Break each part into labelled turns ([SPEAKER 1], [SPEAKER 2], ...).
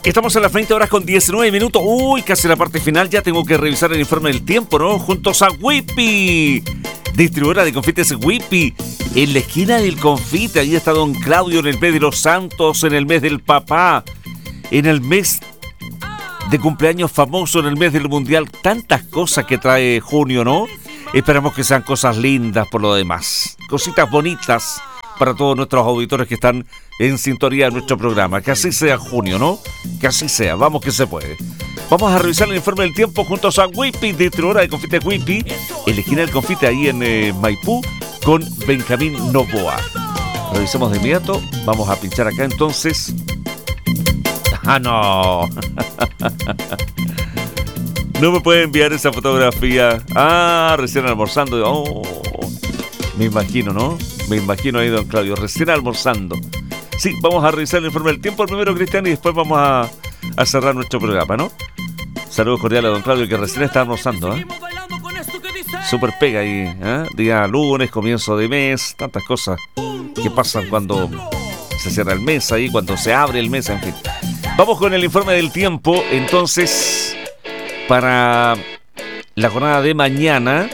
[SPEAKER 1] Estamos a las 20 horas con 19 minutos. Uy, casi la parte final. Ya tengo que revisar el informe del tiempo, ¿no? Juntos a Whippy, distribuidora de confites Whippy. En la esquina del confite, ahí está don Claudio, en el mes de los santos, en el mes del papá, en el mes de cumpleaños famoso, en el mes del mundial. Tantas cosas que trae junio, ¿no? Esperamos que sean cosas lindas por lo demás. Cositas bonitas para todos nuestros auditores que están en sintonía de nuestro programa. Que así sea junio, ¿no? Que así sea, vamos que se puede. Vamos a revisar el informe del tiempo juntos a Whippy, distribuidora de confite Whippy, en la esquina del confite ahí en Maipú, con Benjamín Novoa. Revisemos de inmediato, vamos a pinchar acá entonces. ¡Ah, no! No me puede enviar esa fotografía. Ah, recién almorzando. Oh, me imagino, ¿no? Me imagino ahí don Claudio, recién almorzando. Sí, vamos a revisar el informe del tiempo primero, Cristian, y después vamos a cerrar nuestro programa, ¿no? Saludos cordiales a don Claudio, que recién está almorzando, ¿eh? Súper pega ahí, ¿eh? Día lunes, comienzo de mes, tantas cosas que pasan cuando se cierra el mes ahí, cuando se abre el mes, en fin. Vamos con el informe del tiempo, entonces, para la jornada de mañana.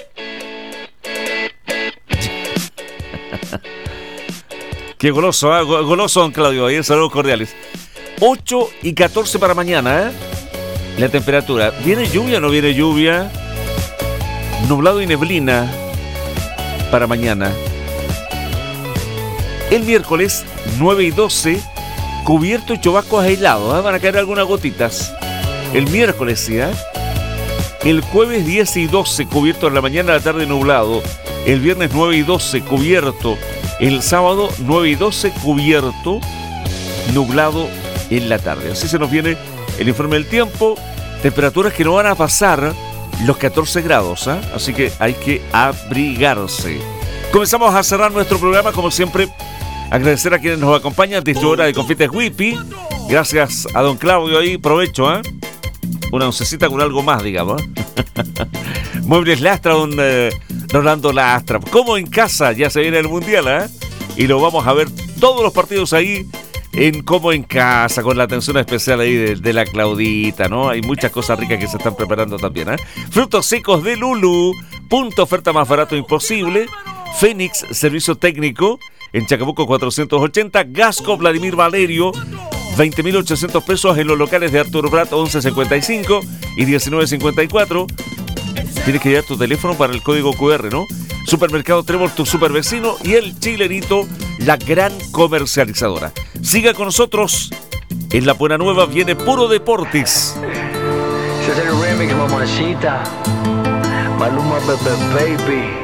[SPEAKER 1] Qué goloso, ¿eh? Goloso don Claudio, ahí saludos cordiales. 8:14 para mañana, ¿eh? La temperatura. ¿Viene lluvia o no viene lluvia? Nublado y neblina para mañana. El miércoles 9:12, cubierto y chubascos aislados, ¿eh? Van a caer algunas gotitas. El miércoles, ¿sí? El jueves 10:12, cubierto en la mañana, la tarde nublado. El viernes 9:12, cubierto. El sábado 9:12, cubierto, nublado en la tarde. Así se nos viene el informe del tiempo. Temperaturas que no van a pasar los 14 grados, ¿eh? Así que hay que abrigarse. Comenzamos a cerrar nuestro programa, como siempre. Agradecer a quienes nos acompañan, distribuidora de confites Whippy. Gracias a don Claudio ahí, provecho, ¿eh? Una oncecita con algo más, digamos. Muebles Lastra, don Rolando Lastra. Como en casa, ya se viene el mundial, ¿eh? Y lo vamos a ver todos los partidos ahí en Como en Casa, con la atención especial ahí de la Claudita, ¿no? Hay muchas cosas ricas que se están preparando también, ¿eh? Frutos secos de Lulu, punto oferta más barato imposible. Fénix, servicio técnico, en Chacabuco 480. Gasco Vladimir Valerio, 20.800 pesos en los locales de Arturo Prat, 1155 y 1954. Tienes que llevar tu teléfono para el código QR, ¿no? Supermercado Trébol, tu supervecino, y El Chilenito, la gran comercializadora. Siga con nosotros. En La Buena Nueva viene Puro Deportes.
[SPEAKER 2] Ese es el remix, mamacita. Maluma, baby.